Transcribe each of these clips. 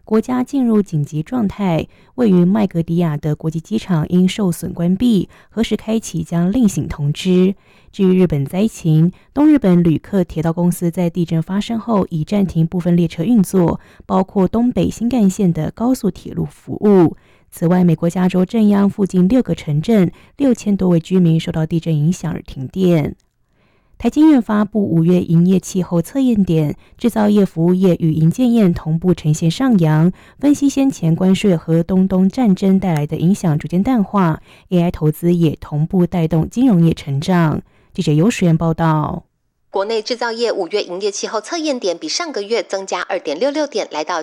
国家进入紧急状态，位于麦格迪亚的国际机场因受损关闭，何时开启将另行通知。至于日本灾情，东日本旅客铁道公司在地震发生后已暂停部分列车运作，包括东北新干线的高速铁路服务。此外，美国加州震央附近6个城镇6000多位居民受到地震影响而停电。台经院发布5月营业气候测验点，制造业、服务业与营建业同步呈现上扬。分析先前关税和东战争带来的影响逐渐淡化 ，AI 投资也同步带动金融业成长。记者尤淑媛报道。 国内制造业5月营业气候测验点比上个月增加 2.66 点，来到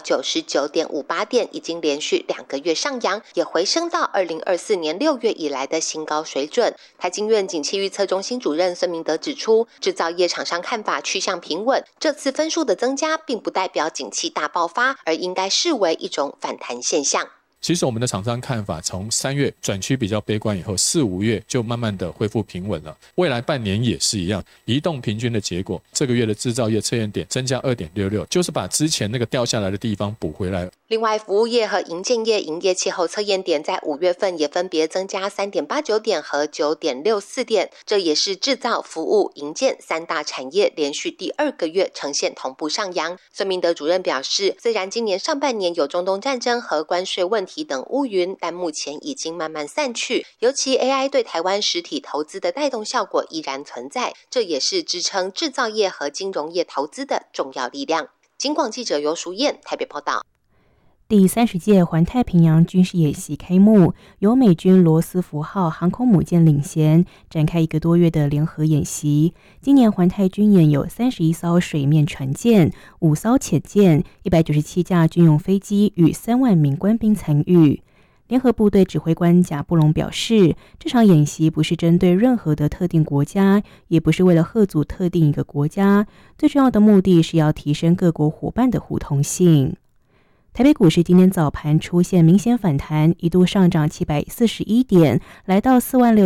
99.58 点，已经连续2个月上扬，也回升到2024年6月以来的新高水准。台经院景气预测中心主任孙明德指出，制造业厂商看法趋向平稳，这次分数的增加并不代表景气大爆发，而应该视为一种反弹现象。 其实我们的厂商看法从3月转趋比较悲观以后，4、5月就慢慢的恢复平稳了。未来半年也是一样，移动平均的结果，这个月的制造业测验点增加 2.66， 就是把之前那个掉下来的地方补回来。 另外，服务业和营建业营业气候测验点在5月份也分别增加 3.89 点和 9.64 点，这也是制造、服务、营建3大产业连续第2个月呈现同步上扬。孙明德主任表示，虽然今年上半年有中东战争和关税问题等乌云，但目前已经慢慢散去，尤其 AI 对台湾实体投资的带动效果依然存在，这也是支撑制造业和金融业投资的重要力量。警广记者尤淑燕台北报道。 第30届环太平洋军事演习开幕，由美军罗斯福号航空母舰领衔，展开1个多月的联合演习。今年环太军演有31艘水面船舰、5艘潜舰、197架军用飞机与3万名官兵参与。联合部队指挥官贾布隆表示，这场演习不是针对任何的特定国家，也不是为了吓阻特定一个国家，最重要的目的是要提升各国伙伴的互通性。台北股市今天早盘出现明显反弹，一度上涨741点，来到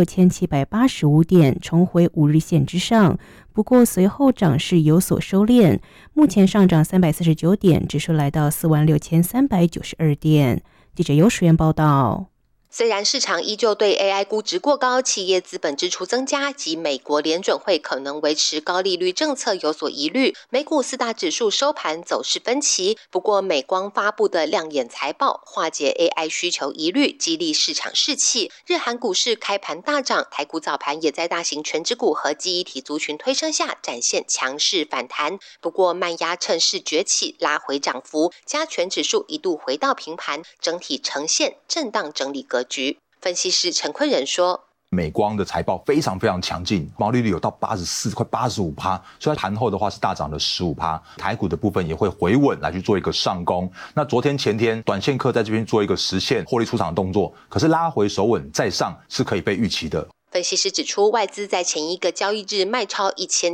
46,785点，重回5日线之上。不过随后涨势有所收敛，目前上涨349点，指数来到46,392点。记者尤淑媛报道。 虽然市场依旧对 AI 估值过高、企业资本支出增加及美国联准会可能维持高利率政策有所疑虑，美股4大指数收盘走势分歧。不过美光发布的亮眼财报化解 AI 需求疑虑，激励市场士气。日韩股市开盘大涨，台股早盘也在大型权值股和记忆体族群推升下展现强势反弹。不过慢压趁势崛起，拉回涨幅，加权指数一度回到平盘，整体呈现震荡整理格局。分析师陈坤仁说， 美光的财报非常强劲，毛利率有到84%快85%，所以盘后的话是大涨了15%。台股的部分也会回稳来去做一个上攻。那昨天前天短线客在这边做一个实现获利出场的动作，可是拉回守稳再上是可以被预期的。 分析师指出，外资在前一个交易日卖超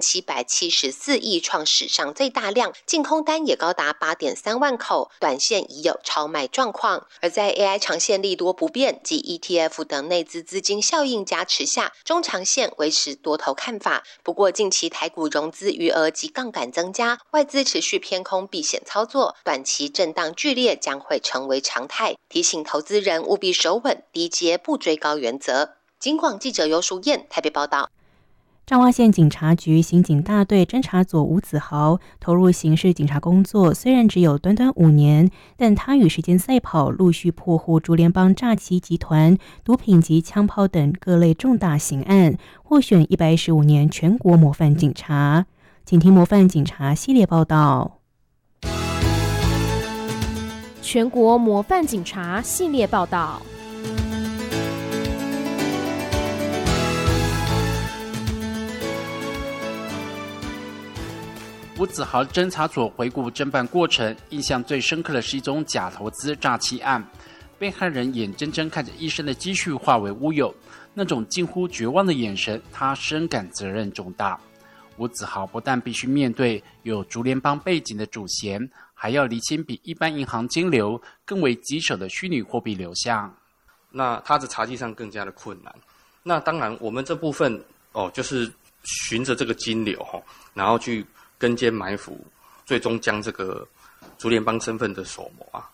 1774亿，创史上最大量，净空单也高达 8.3 万口，短线已有超卖状况。而在 AI 长线利多不变及 ETF 等内资资金效应加持下，中长线维持多头看法。不过近期台股融资余额及杠杆增加，外资持续偏空避险操作，短期震荡剧烈将会成为常态，提醒投资人务必守稳低阶不追高原则。警广记者尤淑燕台北报道。 彰化县警察局刑警大队侦查组吴子豪投入刑事警察工作，虽然只有短短5年，但他与时间赛跑，陆续破获竹联帮诈欺集团、毒品及枪炮等各类重大刑案，获选115年全国模范警察。请听模范警察系列报道。 全国模范警察系列报道。 吴子豪侦查组回顾侦办过程，印象最深刻的是一宗假投资诈欺案。被害人眼睁睁看着一生的积蓄化为乌有，那种近乎绝望的眼神，他深感责任重大。吴子豪不但必须面对有竹联帮背景的主嫌，还要厘清比一般银行金流更为棘手的虚拟货币流向。 那他的查稽上更加的困难。那当然，我们这部分就是循着这个金流然后去跟监埋伏，最终将这个竹联帮身份的首谋